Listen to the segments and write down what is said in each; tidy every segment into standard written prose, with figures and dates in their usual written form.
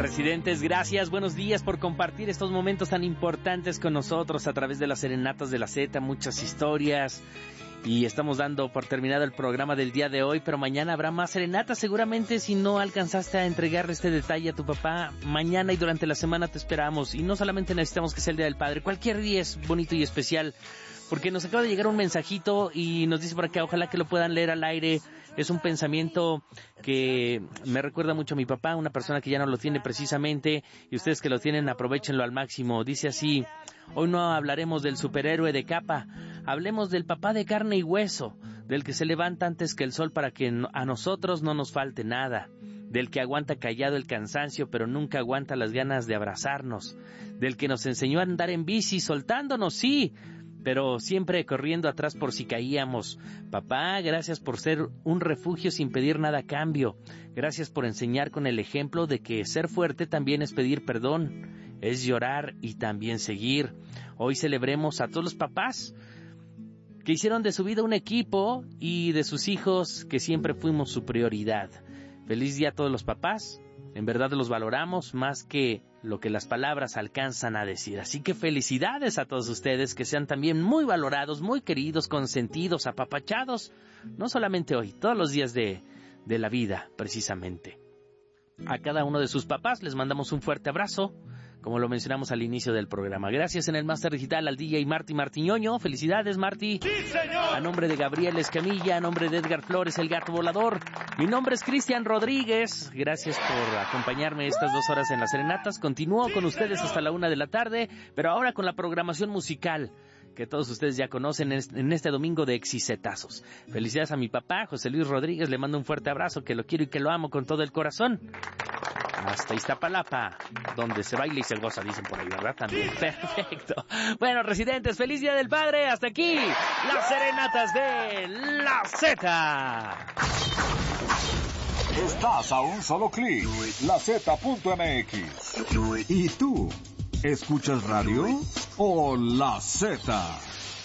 Residentes, gracias, buenos días por compartir estos momentos tan importantes con nosotros a través de las serenatas de la Z, muchas historias. Y estamos dando por terminado el programa del día de hoy, pero mañana habrá más serenatas. Seguramente si no alcanzaste a entregarle este detalle a tu papá, mañana y durante la semana te esperamos. Y no solamente necesitamos que sea el Día del Padre, cualquier día es bonito y especial, porque nos acaba de llegar un mensajito y nos dice por acá, ojalá que lo puedan leer al aire. Es un pensamiento que me recuerda mucho a mi papá, una persona que ya no lo tiene precisamente, y ustedes que lo tienen, aprovechenlo al máximo. Dice así: hoy no hablaremos del superhéroe de capa, hablemos del papá de carne y hueso, del que se levanta antes que el sol para que a nosotros no nos falte nada, del que aguanta callado el cansancio pero nunca aguanta las ganas de abrazarnos, del que nos enseñó a andar en bici soltándonos, sí, pero siempre corriendo atrás por si caíamos. Papá, gracias por ser un refugio sin pedir nada a cambio. Gracias por enseñar con el ejemplo de que ser fuerte también es pedir perdón, es llorar y también seguir. Hoy celebremos a todos los papás que hicieron de su vida un equipo y de sus hijos que siempre fuimos su prioridad. Feliz día a todos los papás. En verdad los valoramos más que lo que las palabras alcanzan a decir. Así que felicidades a todos ustedes, que sean también muy valorados, muy queridos, consentidos, apapachados. No solamente hoy, todos los días de la vida, precisamente. A cada uno de sus papás les mandamos un fuerte abrazo, como lo mencionamos al inicio del programa. Gracias en el Máster Digital al DJ Marty Martiñoño. Felicidades, Marty. ¡Sí, señor! A nombre de Gabriel Escamilla, a nombre de Edgar Flores, el gato volador. Mi nombre es Cristian Rodríguez. Gracias por acompañarme estas 2 horas en las serenatas. Continúo con ustedes hasta la 1 de la tarde, pero ahora con la programación musical que todos ustedes ya conocen en este domingo de exicetazos. Felicidades a mi papá, José Luis Rodríguez. Le mando un fuerte abrazo, que lo quiero y que lo amo con todo el corazón. Hasta Iztapalapa, donde se baila y se goza, dicen por ahí, ¿verdad? También. Perfecto. Bueno, residentes, feliz Día del Padre. Hasta aquí, las serenatas de la Z. Estás a un solo clic, LaZ.mx. ¿Y tú? ¿Escuchas radio o La Z?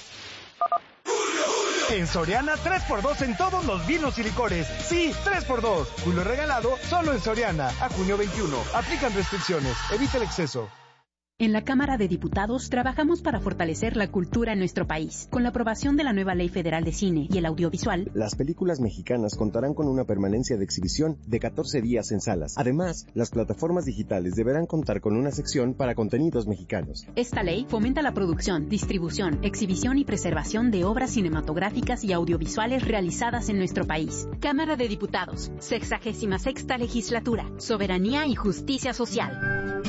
En Soriana, 3x2 en todos los vinos y licores. Sí, 3x2. Julio regalado solo en Soriana. A junio 21. Aplican restricciones. Evita el exceso. En la Cámara de Diputados trabajamos para fortalecer la cultura en nuestro país. Con la aprobación de la nueva Ley Federal de Cine y el Audiovisual, las películas mexicanas contarán con una permanencia de exhibición de 14 días en salas. Además, las plataformas digitales deberán contar con una sección para contenidos mexicanos. Esta ley fomenta la producción, distribución, exhibición y preservación de obras cinematográficas y audiovisuales realizadas en nuestro país. Cámara de Diputados, 66ª Legislatura, Soberanía y Justicia Social.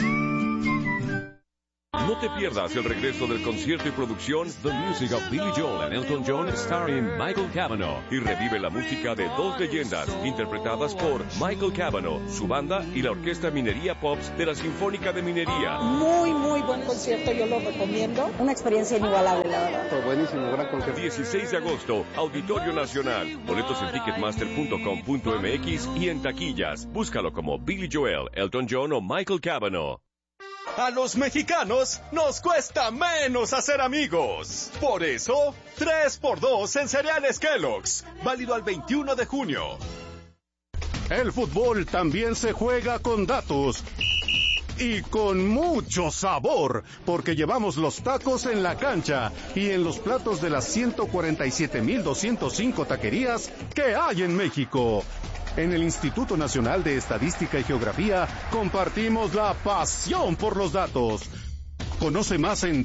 No te pierdas el regreso del concierto y producción The Music of Billy Joel and Elton John starring Michael Cavanaugh, y revive la música de 2 leyendas interpretadas por Michael Cavanaugh, su banda y la Orquesta Minería Pops de la Sinfónica de Minería. Muy buen concierto, yo lo recomiendo. Una experiencia inigualable, la verdad. Fue buenísimo, gran concierto. 16 de agosto, Auditorio Nacional. Boletos en ticketmaster.com.mx y en taquillas. Búscalo como Billy Joel, Elton John o Michael Cavanaugh. A los mexicanos nos cuesta menos hacer amigos. Por eso, 3x2 en cereales Kellogg's. Válido al 21 de junio. El fútbol también se juega con datos. Y con mucho sabor, porque llevamos los tacos en la cancha y en los platos de las 147,205 taquerías que hay en México. En el Instituto Nacional de Estadística y Geografía compartimos la pasión por los datos. Conoce más en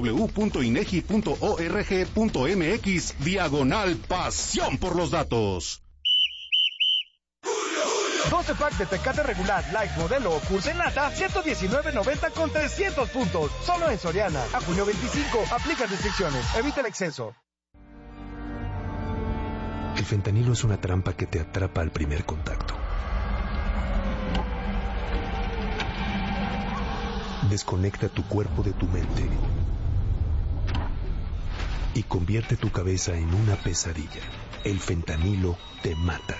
www.inegi.org.mx/pasión por los datos. 12 pack de Tecate regular, light, modelo o curso en lata, 119.90 con 300 puntos. Solo en Soriana. A junio 25. Aplica restricciones. Evita el exceso. El fentanilo es una trampa que te atrapa al primer contacto. Desconecta tu cuerpo de tu mente y convierte tu cabeza en una pesadilla. El fentanilo te mata.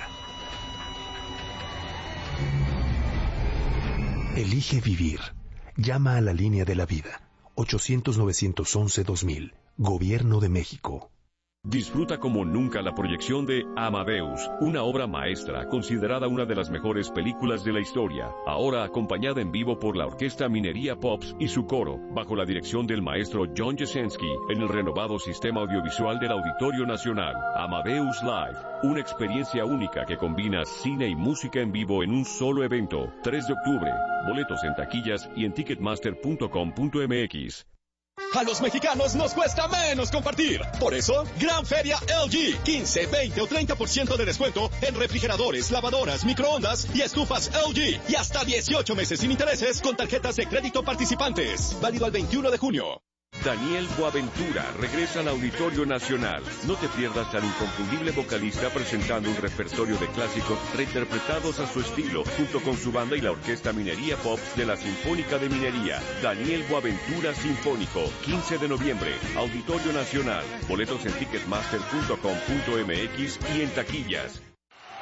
Elige vivir. Llama a la línea de la vida. 800-911-2000. Gobierno de México. Disfruta como nunca la proyección de Amadeus, una obra maestra considerada una de las mejores películas de la historia, ahora acompañada en vivo por la Orquesta Minería Pops y su coro, bajo la dirección del maestro John Jasenski, en el renovado sistema audiovisual del Auditorio Nacional. Amadeus Live, una experiencia única que combina cine y música en vivo en un solo evento. 3 de octubre, boletos en taquillas y en ticketmaster.com.mx. A los mexicanos nos cuesta menos compartir. Por eso, Gran Feria LG. 15, 20 o 30% de descuento en refrigeradores, lavadoras, microondas y estufas LG. Y hasta 18 meses sin intereses con tarjetas de crédito participantes. Válido al 21 de junio. Daniel Boaventura regresa al Auditorio Nacional. No te pierdas al inconfundible vocalista presentando un repertorio de clásicos reinterpretados a su estilo, junto con su banda y la Orquesta Minería Pop de la Sinfónica de Minería. Daniel Boaventura Sinfónico, 15 de noviembre, Auditorio Nacional. Boletos en ticketmaster.com.mx y en taquillas.